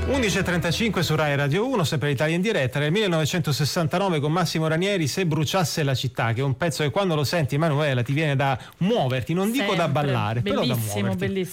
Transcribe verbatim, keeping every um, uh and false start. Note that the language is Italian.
undici e trentacinque su Rai Radio uno, sempre l'Italia in diretta. Nel millenovecentosessantanove con Massimo Ranieri, Se bruciasse la città, che è un pezzo che quando lo senti, Emanuela, ti viene da muoverti, non dico sempre. da ballare, Bellissimo, però da muoverti. Bellissimo,